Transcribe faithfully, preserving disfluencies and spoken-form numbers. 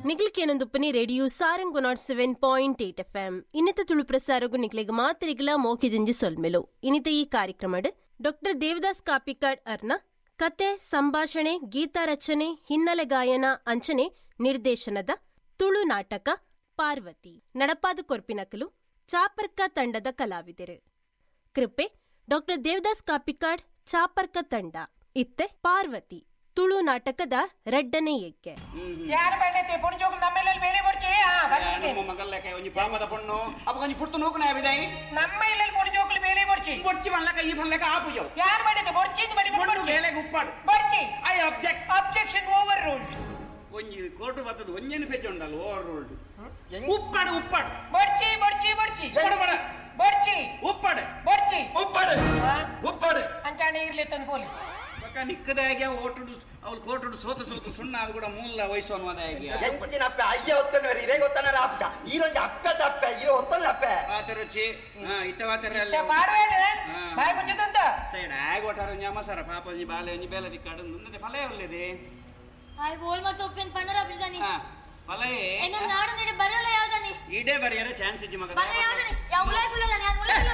ನಿಗ್ಲಿಕೇನೊಂದುಪ್ಪನಿ radio Sarang not seven point eight F M ಇನ್ನಿತ Tulu ಪ್ರಸಾರಗು ನಿಕ್ಲೆಗ್ ಮಾತರಿಗಲ ಮೋಕಿದಿಂಜಿ ಸೊಲ್ಮೆಲು ಇನ್ನಿತ ಈ ಕಾರ್ಯಕ್ರಮಡ್ ಡಾಕ್ಟರ್ ದೇವದಾಸ್ ಕಾಪಿಕಾಡ್ ಅರ್ನ ಕತೆ ಸಂಭಾಷಣೆ ಗೀತಾ ರಚನೆ ಹಿನ್ನೆಲೆ ಗಾಯನ ಅಂಚನೆ ನಿರ್ದೇಶನದ ತುಳು ನಾಟಕ ಪಾರ್ವತಿ ನಡಪಾದ ಕೊರ್ಪಿನಕಲು ಚಾಪರ್ಕ ತಂಡದ ಕಲಾವಿದರು ಕೃಪೆ ಡಾಕ್ಟರ್ ದೇವದಾಸ್ ಕಾಪಿಕಾಡ್ ಚಾಪರ್ಕ ತಂಡ ಇತ್ತೆ ಪಾರ್ವತಿ ತುಳು ನಾಟಕದ ರೆಡ್ಡನೇ ಎಗ್ಗೆ ಯಾರು ಬಂದೈತೆ ಪುಣ್ಜೋಕು ನಮ್ಮೆಲ್ಲಲ್ಲಿ ಬೇಳೆ ಬರ್ಚಿ ಆ ಬಂದಿದೆ ನಮ್ಮ ಮಗಲ್ಲಕ್ಕೆ ಒಂಜಿ ಪಾಮದ ಪಣ್ಣು ಅಪ್ಪ ಒಂಜಿ ಪುರ್ತು ನೋಕನ ಬಿದಾಯಿ ನಮ್ಮ ಇಲ್ಲಲ್ಲಿ ಪುಣ್ಜೋಕು ಬೇಳೆ ಬರ್ಚಿ ಬರ್ಚಿ ಬಣ್ಣಕ ಈ ಬಣ್ಣಕ ಆಪುಜೋ ಯಾರು ಬಂದೈತೆ ಬರ್ಚಿ ಅಂತ ಬಡಿ ಬರ್ಚಿ ಬೇಳೆ ಉಪ್ಪಾಡು ಬರ್ಚಿ I object objection over ruled ಒಂಜಿ ಕೋರ್ಟ್ ಬರ್ತದ ಒಂಜೇನು ಪೆಜ್ ಉಂಡಲ್ಲ ಓವರ್ ರೂಲ್ಡ್ ಉಪ್ಪಾಡು ಉಪ್ಪಾಡು ಬರ್ಚಿ ಬರ್ಚಿ ಬರ್ಚಿ ಬಡ ಬರ್ಚಿ ಉಪ್ಪಾಡು ಬರ್ಚಿ ಉಪ್ಪಾಡು ಉಪ್ಪಾಡು ಅಂಚಾಣೆ ಇರ್ಲಿ ತಂದು ಪೋಲಿ ನಿಕ್ಕದಾಗೆ ಓಟುಡು ಅವ್ಳು ಕೋಟುಡು ಸೋತ ಸೋತು ಸುಣ್ಣ ಅದು ಕೂಡ ಮೂಲ ವಯಸ್ಸು ಅನ್ನೋದಾಗಿ ಎಂಚಿನಪ್ಪೆ ಅಯ್ಯ ಹೊತ್ತನ ಇರೇ ಗೊತ್ತಾನ ಅಪ್ಪ ಈರೊಂದು ಅಪ್ಪೆ ತಪ್ಪೆ ಇರೋ ಹೊತ್ತಲ್ಲ ಅಪ್ಪೆ ವಾತ ರುಚಿ ಹಾ ಇಟ್ಟ ವಾತರ ಅಲ್ಲಿ ಬಾರ್ವೇನೆ ಬಾಯಿ ಮುಚ್ಚಿದಂತ ಸೈಡ್ ಆಗ ಒಟ್ಟಾರ ನ್ಯಾಮಸಾರ ಪಾಪ ಒಂಜಿ ಬಾಲೆ ಒಂಜಿ ಬೇಲೆ ದಿಕ್ಕಾಡು ಮುಂದೆ ಫಲ ಒಳ್ಳೆದೆ ಆಯ್ ಬೋಲ್ ಮತ್ತು ಒಪ್ಪೆನ್ ಪನ್ನರ ಬಿಲ್ದಾನಿ ಹಾ ಫಲೇ ಏನೋ ನಾಡು ನೆಡೆ ಬರಲ್ಲ ಯಾವ್ದಾನಿ ಇಡೇ ಬರಿಯರೆ ಚಾನ್ಸ್ ಇಜ್ಜಿ ಮಗ ಬರ ಯಾವ್ದಾನಿ ಯಾವ ಉಲಾಯ್ ಕುಳ್ಳದಾನಿ ಅದು ಉಲಾಯ್